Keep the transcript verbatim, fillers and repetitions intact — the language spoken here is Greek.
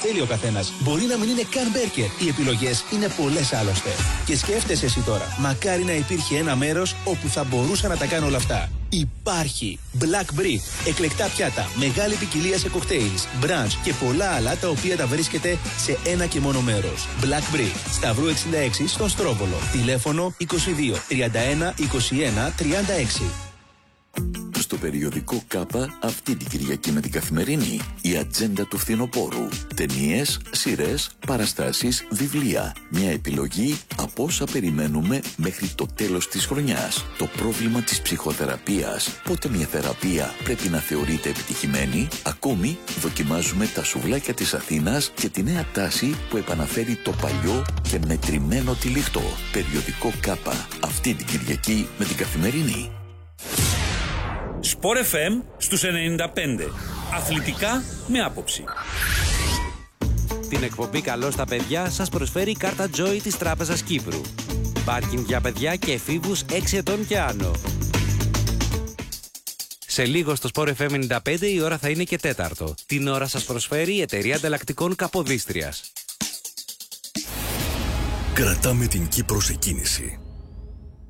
θέλει ο καθένας. Μπορεί να μην είναι καν μπέρκερ. Οι επιλογές είναι πολλές άλλωστε. Και σκέφτεσαι εσύ τώρα, μακάρι να υπήρχε ένα μέρος όπου θα μπορούσα να τα κάνω όλα αυτά. Υπάρχει Black Brick. Εκλεκτά πιάτα, μεγάλη ποικιλία σε κοκτέιλς, brunch και πολλά άλλα τα οποία τα βρίσκεται σε ένα και μόνο μέρος. Black Brick, Σταυρού εξήντα έξι στον Στρόβολο. Τηλέφωνο είκοσι δύο τριάντα ένα είκοσι ένα τριάντα έξι. Στο περιοδικό ΚΑΠΑ αυτή την Κυριακή με την Καθημερινή η ατζέντα του φθινοπόρου. Ταινίες, σειρές, παραστάσεις, βιβλία. Μια επιλογή από όσα περιμένουμε μέχρι το τέλος της χρονιάς. Το πρόβλημα της ψυχοθεραπείας. Πότε μια θεραπεία πρέπει να θεωρείται επιτυχημένη. Ακόμη δοκιμάζουμε τα σουβλάκια της Αθήνας και τη νέα τάση που επαναφέρει το παλιό και μετρημένο τυλιχτό. Περιοδικό ΚΑΠΑ αυτή την Κυριακή με την Καθημερινή. Σπορ εφ εμ στους ενενήντα πέντε. Αθλητικά με άποψη. Την εκπομπή «Καλό στα παιδιά» σας προσφέρει η κάρτα Joy της Τράπεζας Κύπρου. Πάρκινγκ για παιδιά και εφήβους έξι ετών και άνω. Σε λίγο στο Σπορ εφ εμ ενενήντα πέντε η ώρα θα είναι και τέταρτο. Την ώρα σας προσφέρει η εταιρεία ανταλλακτικών Καποδίστριας. Κρατάμε την Κύπρο σε κίνηση.